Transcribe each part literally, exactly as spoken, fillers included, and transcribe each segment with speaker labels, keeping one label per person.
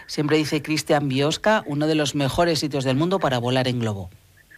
Speaker 1: siempre dice Cristian Biosca, uno de los mejores sitios del mundo para volar en globo.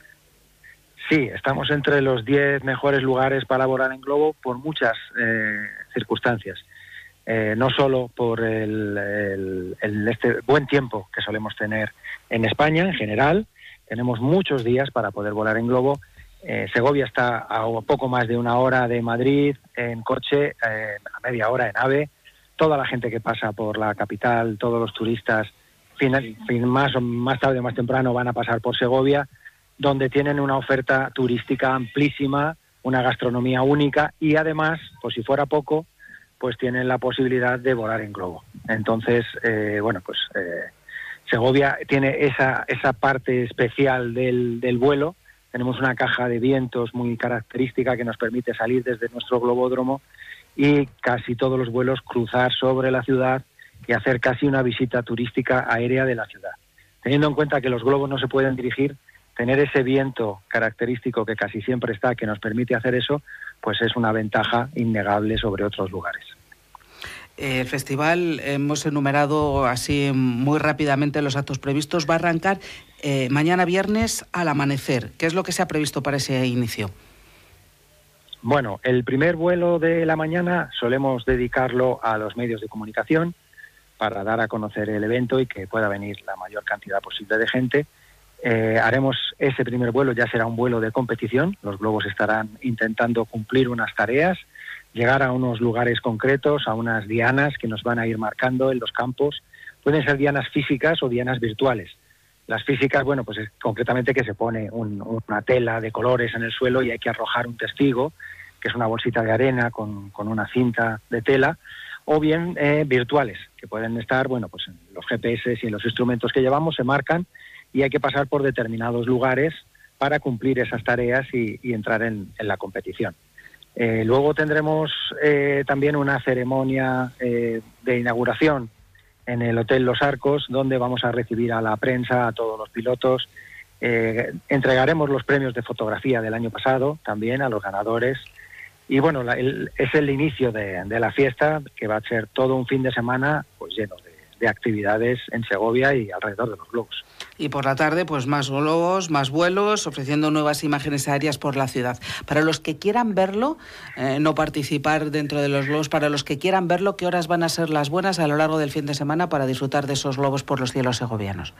Speaker 2: Sí, estamos entre los diez mejores lugares para volar en globo por muchas eh, circunstancias. Eh, no solo por el, el, el este buen tiempo que solemos tener en España en general, tenemos muchos días para poder volar en globo. Eh, Segovia está a poco más de una hora de Madrid en coche, eh, a media hora en AVE. Toda la gente que pasa por la capital, todos los turistas, fin, fin, más, más tarde o más temprano van a pasar por Segovia, donde tienen una oferta turística amplísima, una gastronomía única y además, por si fuera poco, pues tienen la posibilidad de volar en globo. Entonces, eh, bueno, pues eh, Segovia tiene esa esa parte especial del, del vuelo. Tenemos una caja de vientos muy característica que nos permite salir desde nuestro globódromo y casi todos los vuelos cruzar sobre la ciudad y hacer casi una visita turística aérea de la ciudad. Teniendo en cuenta que los globos no se pueden dirigir, tener ese viento característico que casi siempre está, que nos permite hacer eso, pues es una ventaja innegable sobre otros lugares.
Speaker 1: El festival, hemos enumerado así muy rápidamente los actos previstos, va a arrancar eh, mañana viernes al amanecer. ¿Qué es lo que se ha previsto para ese inicio?
Speaker 2: Bueno, el primer vuelo de la mañana solemos dedicarlo a los medios de comunicación para dar a conocer el evento y que pueda venir la mayor cantidad posible de gente. Eh, haremos ese primer vuelo, ya será un vuelo de competición. Los globos estarán intentando cumplir unas tareas, llegar a unos lugares concretos, a unas dianas que nos van a ir marcando en los campos. Pueden ser dianas físicas o dianas virtuales. Las físicas, bueno, pues es concretamente que se pone un, una tela de colores en el suelo y hay que arrojar un testigo, que es una bolsita de arena con, con una cinta de tela, o bien eh, virtuales, que pueden estar, bueno, pues en los G P S y en los instrumentos que llevamos se marcan y hay que pasar por determinados lugares para cumplir esas tareas y, y entrar en, en la competición. Eh, luego tendremos eh, también una ceremonia eh, de inauguración en el Hotel Los Arcos, donde vamos a recibir a la prensa, a todos los pilotos. Eh, entregaremos los premios de fotografía del año pasado también a los ganadores. Y bueno, la, el, es el inicio de, de la fiesta, que va a ser todo un fin de semana pues lleno de, de actividades en Segovia y alrededor de los globos.
Speaker 1: Y por la tarde, pues más globos, más vuelos, ofreciendo nuevas imágenes aéreas por la ciudad. Para los que quieran verlo, eh, no participar dentro de los globos, para los que quieran verlo, ¿qué horas van a ser las buenas a lo largo del fin de semana para disfrutar de esos globos por los cielos segovianos?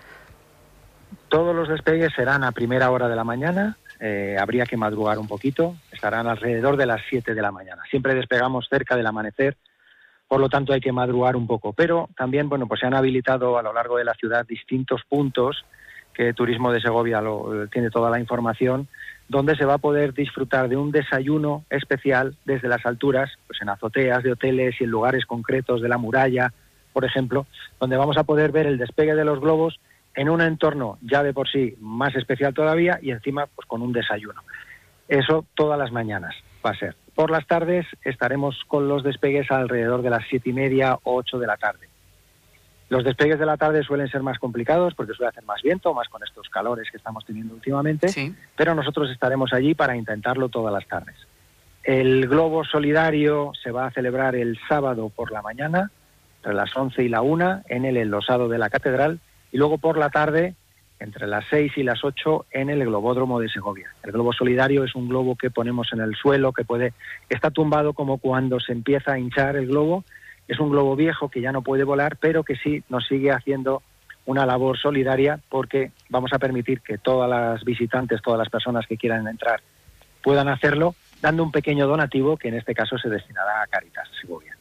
Speaker 2: Todos los despegues serán a primera hora de la mañana, eh, habría que madrugar un poquito, estarán alrededor de las siete de la mañana. Siempre despegamos cerca del amanecer, por lo tanto hay que madrugar un poco. Pero también, bueno, pues se han habilitado a lo largo de la ciudad distintos puntos, que Turismo de Segovia lo, tiene toda la información, donde se va a poder disfrutar de un desayuno especial desde las alturas, pues en azoteas de hoteles y en lugares concretos de la muralla, por ejemplo, donde vamos a poder ver el despegue de los globos en un entorno ya de por sí más especial todavía y encima pues con un desayuno. Eso todas las mañanas va a ser. Por las tardes estaremos con los despegues alrededor de las siete y media o ocho de la tarde. Los despegues de la tarde suelen ser más complicados porque suele hacer más viento, más con estos calores que estamos teniendo últimamente, sí. Pero nosotros estaremos allí para intentarlo todas las tardes. El globo solidario se va a celebrar el sábado por la mañana, entre las once y la una, en el enlosado de la catedral, y luego por la tarde, entre las seis y las ocho, en el globódromo de Segovia. El globo solidario es un globo que ponemos en el suelo, que puede está tumbado como cuando se empieza a hinchar el globo. Es un globo viejo que ya no puede volar, pero que sí nos sigue haciendo una labor solidaria porque vamos a permitir que todas las visitantes, todas las personas que quieran entrar puedan hacerlo, dando un pequeño donativo que en este caso se destinará a Cáritas Segovia.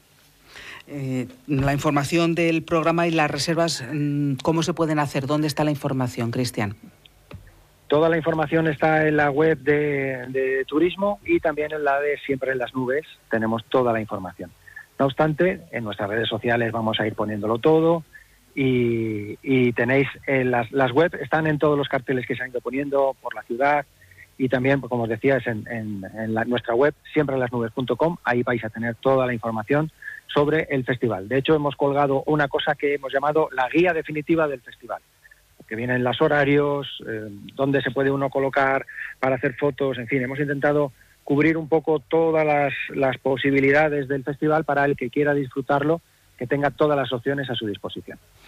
Speaker 1: Eh, la información del programa y las reservas, ¿cómo se pueden hacer? ¿Dónde está la información, Cristian?
Speaker 2: Toda la información está en la web de, de Turismo y también en la de Siempre en las Nubes. Tenemos toda la información. No obstante, en nuestras redes sociales vamos a ir poniéndolo todo y, y tenéis en las, las web, están en todos los carteles que se han ido poniendo por la ciudad y también, como os decía, es en, en, en la, nuestra web, siempre en las nubes punto com. Ahí vais a tener toda la información sobre el festival. De hecho, hemos colgado una cosa que hemos llamado la guía definitiva del festival, que vienen los horarios, eh, dónde se puede uno colocar para hacer fotos, en fin, hemos intentado cubrir un poco todas las, las posibilidades del festival para el que quiera disfrutarlo, que tenga todas las opciones a su disposición.